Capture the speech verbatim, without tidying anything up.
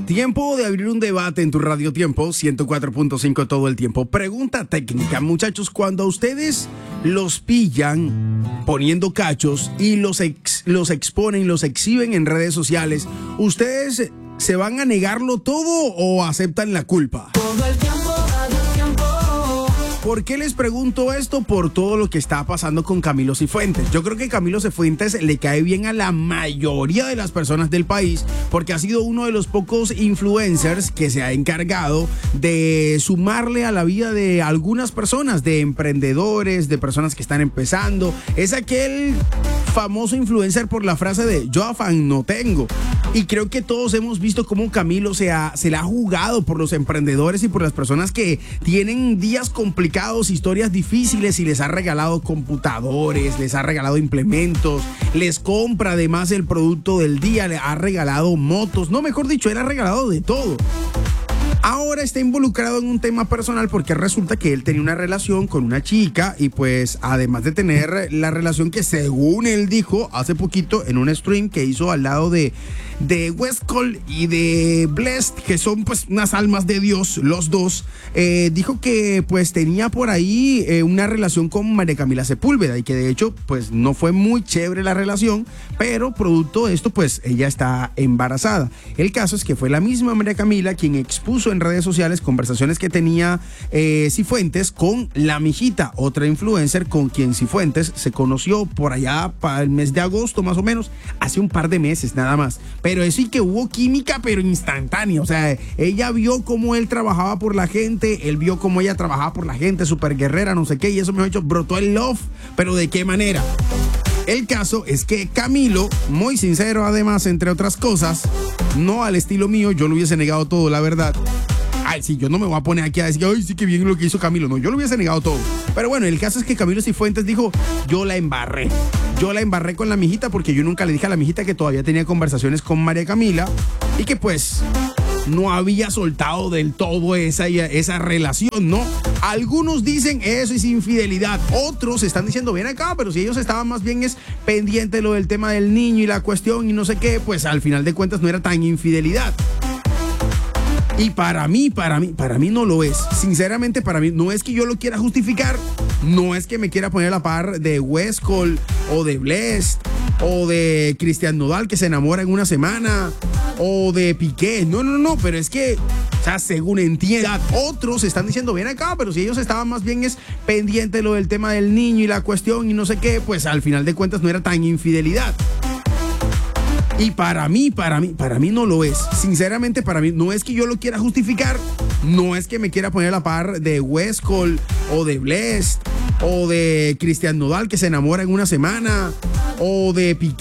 Tiempo de abrir un debate en tu Radio Tiempo, ciento cuatro punto cinco todo el tiempo. Pregunta técnica, muchachos, cuando a ustedes los pillan poniendo cachos y los, ex, los exponen, los exhiben en redes sociales, ¿ustedes se van a negarlo todo o aceptan la culpa? Todo el tiempo, Radio Tiempo. ¿Por qué les pregunto esto? Por todo lo que está pasando con Camilo Cifuentes. Yo creo que Camilo Cifuentes le cae bien a la mayoría de las personas del país porque ha sido uno de los pocos influencers que se ha encargado de sumarle a la vida de algunas personas, de emprendedores, de personas que están empezando. Es aquel famoso influencer por la frase de yo afán no tengo. Y creo que todos hemos visto cómo Camilo se, ha, se la ha jugado por los emprendedores y por las personas que tienen días complicados, historias difíciles, y les ha regalado computadores, les ha regalado implementos, les compra además el producto del día, le ha regalado motos, no, mejor dicho, él ha regalado de todo. Ahora está involucrado en un tema personal porque resulta que él tenía una relación con una chica y pues además de tener la relación que según él dijo hace poquito en un stream que hizo al lado de, de Westcol y de Blessed, que son pues unas almas de Dios los dos, eh, dijo que pues tenía por ahí eh, una relación con María Camila Sepúlveda y que de hecho pues no fue muy chévere la relación, pero producto de esto pues ella está embarazada. El caso es que fue la misma María Camila quien expuso en redes sociales conversaciones que tenía eh, Cifuentes con la mijita, otra influencer con quien Cifuentes se conoció por allá para el mes de agosto más o menos, hace un par de meses nada más, pero eso sí que hubo química pero instantánea, o sea, ella vio cómo él trabajaba por la gente, él vio cómo ella trabajaba por la gente, súper guerrera, no sé qué, y eso me ha hecho, brotó el love, pero ¿de qué manera? El caso es que Camilo, muy sincero además, entre otras cosas, no al estilo mío, yo lo hubiese negado todo, la verdad. Ay, sí, yo no me voy a poner aquí a decir, ay, sí que bien lo que hizo Camilo. No, yo lo hubiese negado todo. Pero bueno, el caso es que Camilo Cifuentes dijo, yo la embarré. Yo la embarré con la mijita porque yo nunca le dije a la mijita que todavía tenía conversaciones con María Camila y que pues no había soltado del todo esa, esa relación, ¿no? Algunos dicen eso es infidelidad, otros están diciendo ven acá, pero si ellos estaban más bien es pendiente de lo del tema del niño y la cuestión y no sé qué, pues al final de cuentas no era tan infidelidad. Y para mí, para mí, para mí no lo es. Sinceramente, para mí, no es que yo lo quiera justificar, no es que me quiera poner a la par de Westcol o de Blessed o de Cristian Nodal que se enamora en una semana o de Piqué. No, no, no, pero es que, o sea, según entiendan, otros están diciendo ven acá, pero si ellos estaban más bien es pendiente de lo del tema del niño y la cuestión y no sé qué, pues al final de cuentas no era tan infidelidad. Y para mí, para mí, para mí no lo es. Sinceramente, para mí, no es que yo lo quiera justificar, no es que me quiera poner a la par de Westcol o de Blessed o de Cristian Nodal que se enamora en una semana o de Piqué.